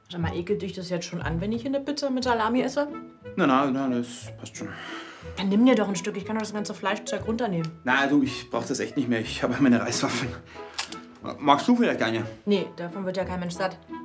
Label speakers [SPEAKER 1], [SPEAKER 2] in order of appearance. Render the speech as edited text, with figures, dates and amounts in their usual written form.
[SPEAKER 1] Sag mal, ekelt dich das jetzt schon an, wenn ich hier eine Pizza mit Salami esse?
[SPEAKER 2] Na, das passt schon.
[SPEAKER 1] Dann nimm dir doch ein Stück, ich kann doch das ganze Fleischzeug runternehmen.
[SPEAKER 2] Na, du, ich brauch das echt nicht mehr. Ich habe meine Reiswaffeln. Magst du vielleicht eine?
[SPEAKER 1] Nee, davon wird ja kein Mensch satt.